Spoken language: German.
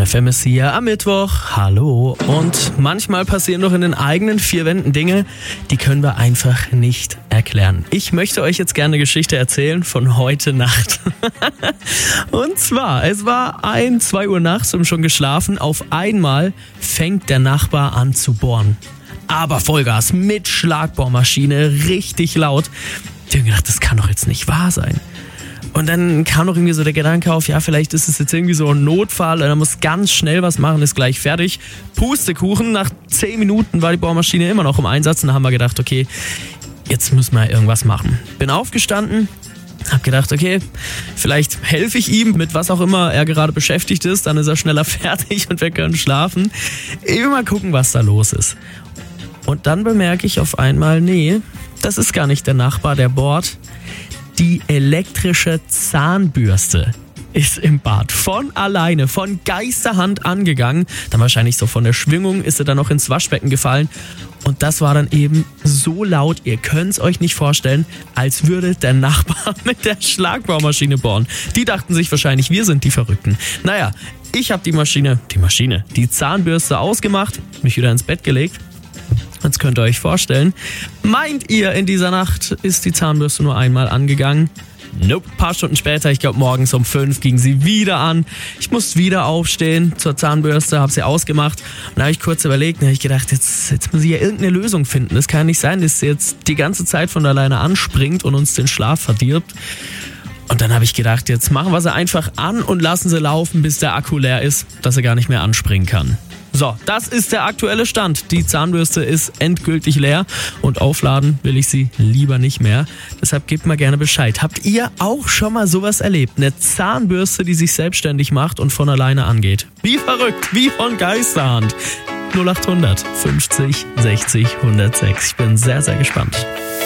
FM ist hier am Mittwoch. Hallo. Und manchmal passieren doch in den eigenen vier Wänden Dinge, die können wir einfach nicht erklären. Ich möchte euch jetzt gerne eine Geschichte erzählen von heute Nacht. Und zwar, es war 2 Uhr nachts und schon geschlafen. Auf einmal fängt der Nachbar an zu bohren. Aber Vollgas, mit Schlagbohrmaschine, richtig laut. Ich habe gedacht, das kann doch jetzt nicht wahr sein. Und dann kam noch irgendwie so der Gedanke auf, ja, vielleicht ist es jetzt irgendwie so ein Notfall, er muss ganz schnell was machen, ist gleich fertig. Pustekuchen, nach 10 Minuten war die Bohrmaschine immer noch im Einsatz und dann haben wir gedacht, okay, jetzt müssen wir irgendwas machen. Bin aufgestanden, hab gedacht, okay, vielleicht helfe ich ihm mit was auch immer er gerade beschäftigt ist, dann ist er schneller fertig und wir können schlafen. Ich will mal gucken, was da los ist. Und dann bemerke ich auf einmal, nee, das ist gar nicht der Nachbar, der bohrt. Die elektrische Zahnbürste ist im Bad von alleine, von Geisterhand angegangen. Dann wahrscheinlich so von der Schwingung ist sie dann noch ins Waschbecken gefallen. Und das war dann eben so laut, ihr könnt es euch nicht vorstellen, als würde der Nachbar mit der Schlagbohrmaschine bohren. Die dachten sich wahrscheinlich, wir sind die Verrückten. Naja, ich habe die Zahnbürste ausgemacht, mich wieder ins Bett gelegt. Jetzt könnt ihr euch vorstellen, meint ihr, in dieser Nacht ist die Zahnbürste nur einmal angegangen? Nope, ein paar Stunden später, ich glaube morgens um 5 ging sie wieder an. Ich musste wieder aufstehen zur Zahnbürste, habe sie ausgemacht. Und da habe ich kurz überlegt, habe ich gedacht, jetzt muss ich ja irgendeine Lösung finden. Das kann nicht sein, dass sie jetzt die ganze Zeit von alleine anspringt und uns den Schlaf verdirbt. Und dann habe ich gedacht, jetzt machen wir sie einfach an und lassen sie laufen, bis der Akku leer ist, dass sie gar nicht mehr anspringen kann. So, das ist der aktuelle Stand. Die Zahnbürste ist endgültig leer und aufladen will ich sie lieber nicht mehr. Deshalb gebt mal gerne Bescheid. Habt ihr auch schon mal sowas erlebt? Eine Zahnbürste, die sich selbstständig macht und von alleine angeht. Wie verrückt, wie von Geisterhand. 0800 50 60 106. Ich bin sehr, sehr gespannt.